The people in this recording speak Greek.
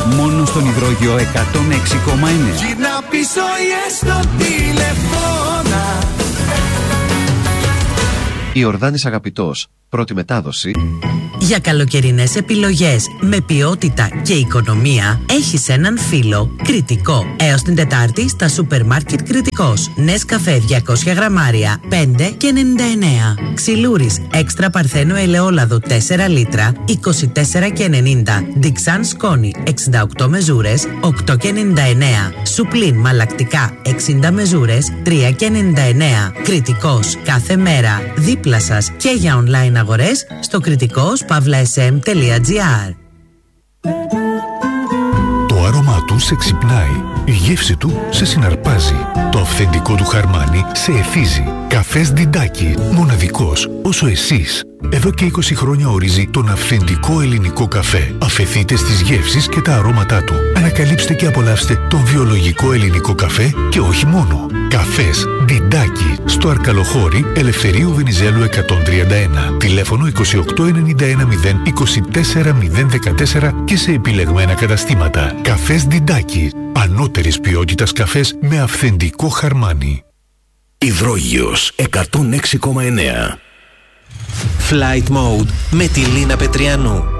Μόνο στον υδρόγειο 106,9. Γυρνά πίσω ή έστω τηλεφώνα. Ιορδάνης Αγαπητός. Πρώτη μετάδοση. Για καλοκαιρινές επιλογές με ποιότητα και οικονομία έχεις έναν φίλο Κρητικό. Έως την Τετάρτη στα σούπερ μάρκετ Κρητικός. Νεσκαφέ 200 γραμμάρια 5,99. Ξυλούρης έξτρα παρθένο ελαιόλαδο 4 λίτρα 24,90. Ντιξάν σκόνη 68 μεζούρες 8,99. Σουπλίν μαλακτικά 60 μεζούρες 3,99. Κρητικός κάθε μέρα δίπλα σας και για online αγορές στο kritikos.sm.gr. Το άρωμά του σε ξυπνάει, η γεύση του σε συναρπάζει, το αυθεντικό του χαρμάνι σε εθίζει. Καφές Διντάκι, μοναδικός όσο εσείς. Εδώ και 20 χρόνια ορίζει τον αυθεντικό ελληνικό καφέ. Αφεθείτε στις γεύσεις και τα αρώματά του. Ανακαλύψτε και απολαύστε τον βιολογικό ελληνικό καφέ και όχι μόνο. Καφές Διντάκι, στο Αρκαλοχώρι Ελευθερίου Βενιζέλου 131. Τηλέφωνο 28910 24014 και σε επιλεγμένα καταστήματα. Καφές Διντάκι, ανώτερης ποιότητας καφές με αυθεντικό χαρμάνι. Υδρόγειος 106,9. Flight Mode με τη Λίνα Πετριανού.